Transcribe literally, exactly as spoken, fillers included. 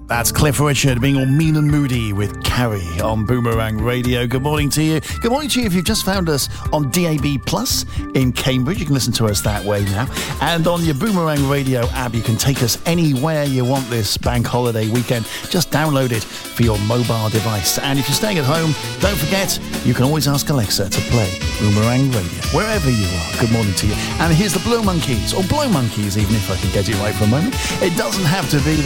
That's Cliff Richard being all mean and moody with Carrie on Boomerang Radio. Good morning to you. Good morning to you if you've just found us on D A B Plus in Cambridge. You can listen to us that way now. And on your Boomerang Radio app, you can take us anywhere you want this bank holiday weekend. Just download it for your mobile device. And if you're staying at home, don't forget, you can always ask Alexa to play Boomerang Radio, wherever you are. Good morning to you. And here's the Blow Monkeys, or Blow Monkeys, even if I can get it right for a moment. It doesn't have to be